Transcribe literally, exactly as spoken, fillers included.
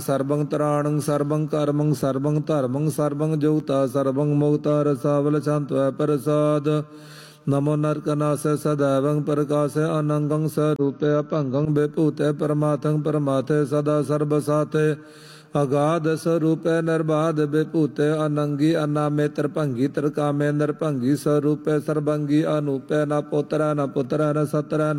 ਸਰਬੰ ਤਰਾਣੰ ਸਰਬੰ ਕਰਮੰ ਸਰਬੰ ਧਰਮੰ ਸਰਬੰ ਜੁਗਤਾ ਸਰਬੰ ਮੁਕਤਾ ਰਸਾਵਲ ਸ਼ਾਂਤਵੈ ਪ੍ਰਸਾਦ ਨਮੋ ਨਰਕਨਾਸੈ ਸदैवੰ ਪ੍ਰਕਾਸ਼ੈ ਅਨੰਗੰ ਸਰੂਪੇ ਅਭੰਗੰ ਵਿਭੂਤੈ ਪਰਮਾਤੰ ਪਰਮਾਥੇ ਸਦਾ ਸਰਬ ਸਾਥੇ ਅਗਾਧ ਸਰੂਪੇ ਨਿਰਬਾਧ ਵਿਭੂਤੇ ਅਨੰਗੀ ਅਨਾਮੇ ਤਰਭੰਗੀ ਤਰਕਾਮੇ ਨਿਰਭੰਗੀ ਸਰੂਪੇ ਸਰਬੰਗੀ ਅਨੂਪੇ ਨ ਪੁੱਤਰੈ ਨ ਪੁੱਤਰੈ ਨ ਸਤਰੈ